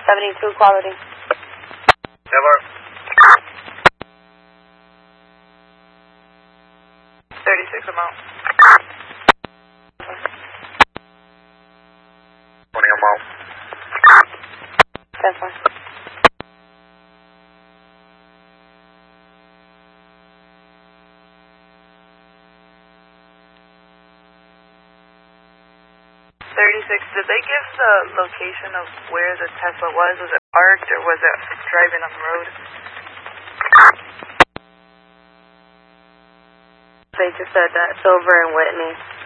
72 quality. Never. 36 amount. 20 amount. That's fine. Did they give the location of where the Tesla was? Was it parked or was it driving on the road? They just said that it's over in Whitney.